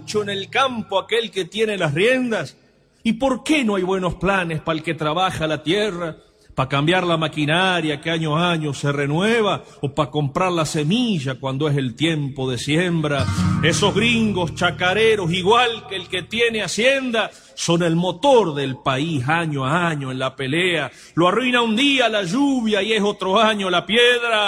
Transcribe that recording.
mucho en el campo aquel que tiene las riendas? ¿Y por qué no hay buenos planes para el que trabaja la tierra? ¿Para cambiar la maquinaria que año a año se renueva? ¿O para comprar la semilla cuando es el tiempo de siembra? Esos gringos chacareros, igual que el que tiene hacienda, son el motor del país año a año en la pelea. Lo arruina un día la lluvia y es otro año la piedra.